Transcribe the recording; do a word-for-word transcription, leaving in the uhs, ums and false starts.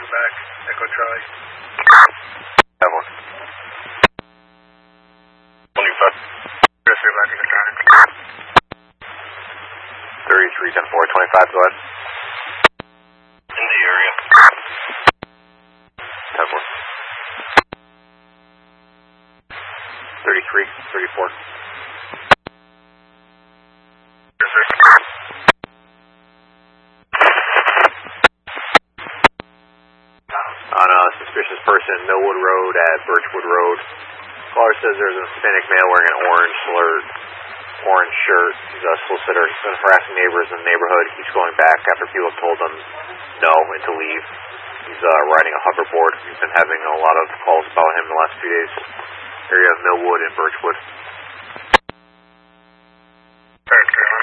back. Echo Charlie. Have one. twenty-five. Yes, sir, back in the time. thirty-three, ten four, twenty-five, go ahead. In the area. ten four. thirty-three, thirty-four. Yes, sir. On a suspicious person, Millwood Road at Birchwood Road. Caller says there's a Hispanic male wearing an orange alert, orange shirt. He's a solicitor. He's been harassing neighbors in the neighborhood. He keeps going back after people have told him no and to leave. He's uh, riding a hoverboard. We've been having a lot of calls about him the last few days. Area of Millwood and Birchwood. Alright,